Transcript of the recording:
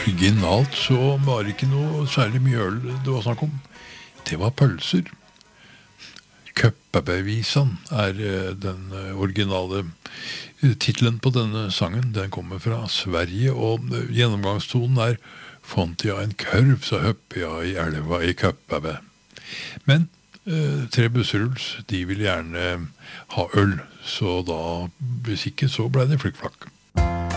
originalt så var det ikke noe særlig mye øl det var snakk om. Det var pølser. Køppabevisan den originale titlen på denne sangen. Den kommer fra Sverige, og gjennomgangstonen «Font jeg en kurv, så høpper jeg i elva i Køppabe». Men Tre Busseruls, de vil gjerne ha øl, så da, hvis ikke, så ble det flikkflakk.